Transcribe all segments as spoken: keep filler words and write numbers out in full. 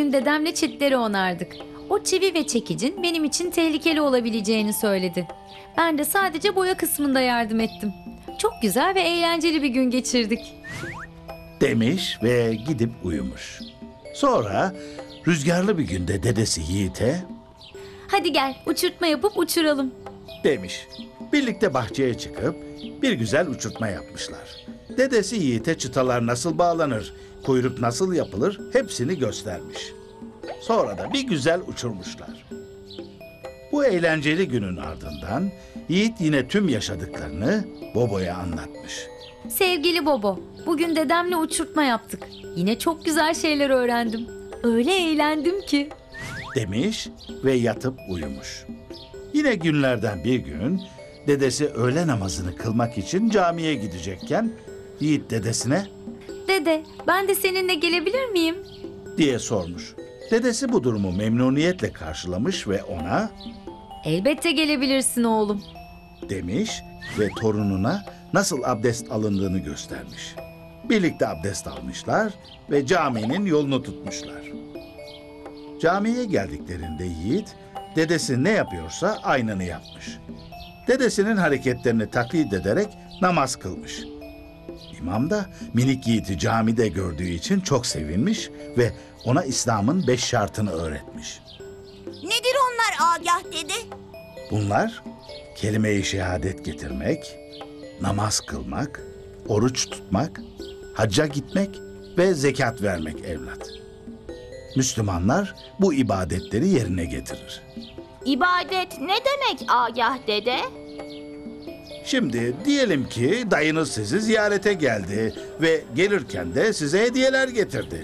Bugün dedemle çitleri onardık. O çivi ve çekicin benim için tehlikeli olabileceğini söyledi. Ben de sadece boya kısmında yardım ettim. Çok güzel ve eğlenceli bir gün geçirdik. Demiş ve gidip uyumuş. Sonra rüzgarlı bir günde dedesi Yiğit'e Hadi gel uçurtma yapıp uçuralım. demiş. Birlikte bahçeye çıkıp bir güzel uçurtma yapmışlar. Dedesi Yiğit'e çıtalar nasıl bağlanır, kuyruk nasıl yapılır hepsini göstermiş. Sonra da bir güzel uçurmuşlar. Bu eğlenceli günün ardından Yiğit yine tüm yaşadıklarını Bobo'ya anlatmış. Sevgili Bobo, bugün dedemle uçurtma yaptık. Yine çok güzel şeyler öğrendim. Öyle eğlendim ki. Demiş ve yatıp uyumuş. Yine günlerden bir gün dedesi öğle namazını kılmak için camiye gidecekken Yiğit dedesine Dede, ben de seninle gelebilir miyim? diye sormuş. Dedesi bu durumu memnuniyetle karşılamış ve ona Elbette gelebilirsin oğlum. demiş ve torununa nasıl abdest alındığını göstermiş. Birlikte abdest almışlar ve caminin yolunu tutmuşlar. Camiye geldiklerinde Yiğit, dedesi ne yapıyorsa aynını yapmış. Dedesinin hareketlerini taklit ederek namaz kılmış. İmam da minik Yiğit'i camide gördüğü için çok sevinmiş ve ona İslam'ın beş şartını öğretmiş. Nedir onlar Agah dede? Bunlar kelime-i şehadet getirmek, namaz kılmak, oruç tutmak, hacca gitmek ve zekat vermek evlat. Müslümanlar bu ibadetleri yerine getirir. İbadet ne demek Agah dede? Şimdi diyelim ki dayınız sizi ziyarete geldi ve gelirken de size hediyeler getirdi.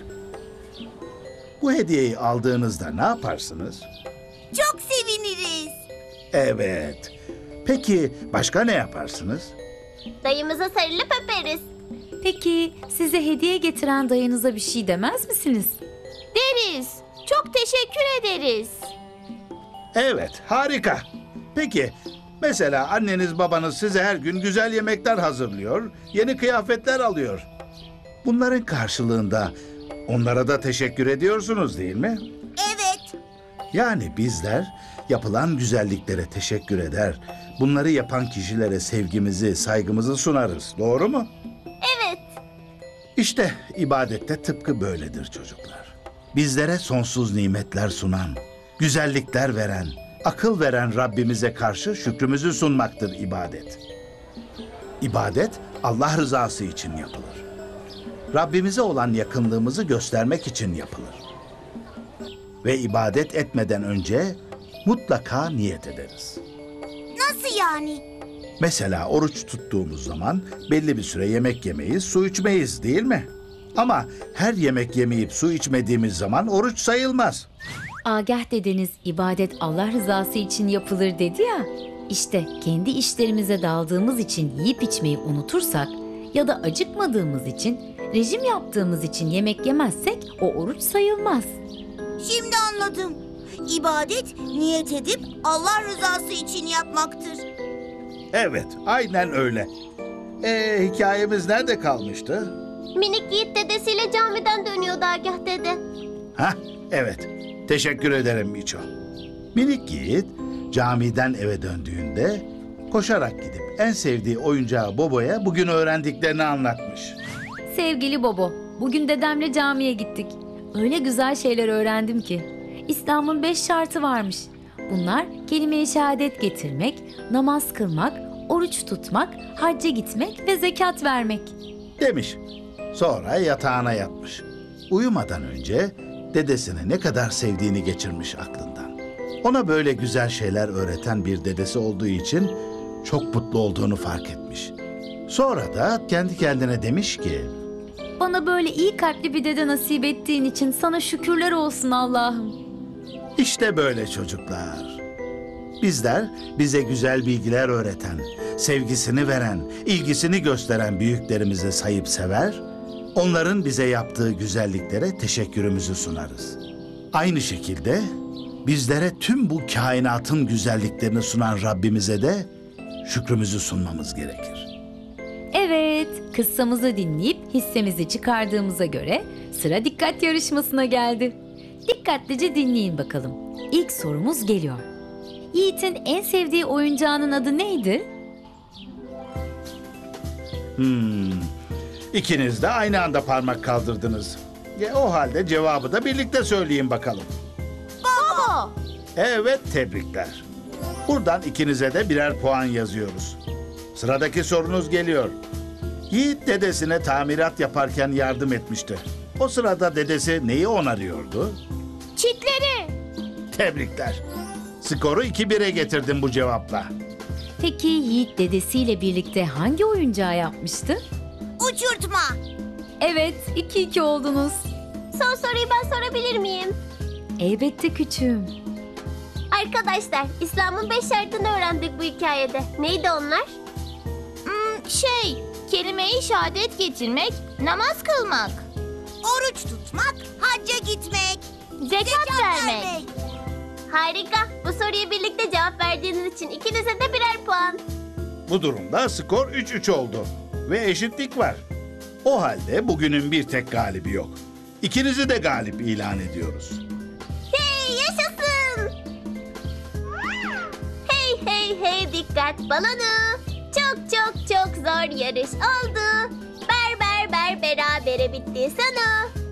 Bu hediyeyi aldığınızda ne yaparsınız? Çok seviniriz. Evet. Peki başka ne yaparsınız? Dayımıza sarılıp öperiz. Peki size hediye getiren dayınıza bir şey demez misiniz? Deriz. Çok teşekkür ederiz. Evet, harika. Peki, mesela anneniz babanız size her gün güzel yemekler hazırlıyor, yeni kıyafetler alıyor. Bunların karşılığında onlara da teşekkür ediyorsunuz değil mi? Evet. Yani bizler yapılan güzelliklere teşekkür eder, bunları yapan kişilere sevgimizi, saygımızı sunarız. Doğru mu? Evet. İşte ibadette tıpkı böyledir çocuklar. Bizlere sonsuz nimetler sunan, güzellikler veren, akıl veren Rabbimize karşı şükrümüzü sunmaktır ibadet. İbadet Allah rızası için yapılır. Rabbimize olan yakınlığımızı göstermek için yapılır. Ve ibadet etmeden önce mutlaka niyet ederiz. Nasıl yani? Mesela oruç tuttuğumuz zaman belli bir süre yemek yemeyiz, su içmeyiz değil mi? Ama her yemek yemeyip su içmediğimiz zaman oruç sayılmaz. Agah dedeniz ibadet Allah rızası için yapılır dedi ya. İşte kendi işlerimize daldığımız için yiyip içmeyi unutursak ya da acıkmadığımız için, rejim yaptığımız için yemek yemezsek o oruç sayılmaz. Şimdi anladım. İbadet niyet edip Allah rızası için yapmaktır. Evet, aynen öyle. Ee, hikayemiz nerede kalmıştı? Minik Yiğit dedesiyle camiden dönüyordu Agah dede. Hah, evet. Teşekkür ederim Miço. Minik Yiğit camiden eve döndüğünde koşarak gidip en sevdiği oyuncağı Bobo'ya bugün öğrendiklerini anlatmış. Sevgili Bobo, bugün dedemle camiye gittik. Öyle güzel şeyler öğrendim ki. İslam'ın beş şartı varmış. Bunlar kelime-i şehadet getirmek, namaz kılmak, oruç tutmak, hacca gitmek ve zekat vermek. Demiş. Sonra yatağına yatmış. Uyumadan önce dedesini ne kadar sevdiğini geçirmiş aklından. Ona böyle güzel şeyler öğreten bir dedesi olduğu için çok mutlu olduğunu fark etmiş. Sonra da kendi kendine demiş ki, Bana böyle iyi kalpli bir dede nasip ettiğin için sana şükürler olsun Allah'ım. İşte böyle çocuklar. Bizler bize güzel bilgiler öğreten, sevgisini veren, ilgisini gösteren büyüklerimizi sayıp sever, onların bize yaptığı güzelliklere teşekkürümüzü sunarız. Aynı şekilde bizlere tüm bu kainatın güzelliklerini sunan Rabbimize de şükrümüzü sunmamız gerekir. Evet, kıssamızı dinleyip hissemizi çıkardığımıza göre sıra dikkat yarışmasına geldi. Dikkatlice dinleyin bakalım. İlk sorumuz geliyor. Yiğit'in en sevdiği oyuncağının adı neydi? Hmm. İkiniz de aynı anda parmak kaldırdınız. E, o halde cevabı da birlikte söyleyin bakalım. Baba. Evet, tebrikler. Buradan ikinize de birer puan yazıyoruz. Sıradaki sorunuz geliyor. Yiğit dedesine tamirat yaparken yardım etmişti. O sırada dedesi neyi onarıyordu? Çitleri. Tebrikler. Skoru iki bire getirdim bu cevapla. Peki Yiğit dedesiyle birlikte hangi oyuncağı yapmıştı? Uçurtma. Evet, iki iki oldunuz. Son soruyu ben sorabilir miyim? Elbette küçüğüm. Arkadaşlar, İslam'ın beş şartını öğrendik bu hikayede. Neydi onlar? Hmm, şey, kelime-i şehadet getirmek, namaz kılmak. Oruç tutmak, hacca gitmek. Zekat, vermek. vermek. Harika. Bu soruya birlikte cevap verdiğiniz için ikinize de birer puan. Bu durumda skor üç üç oldu ve eşitlik var. O halde bugünün bir tek galibi yok. İkinizi de galip ilan ediyoruz. Hey, yaşasın! Hey hey hey, dikkat balonu. Çok çok çok zor yarış oldu. Ber ber ber berabere bitti sonu.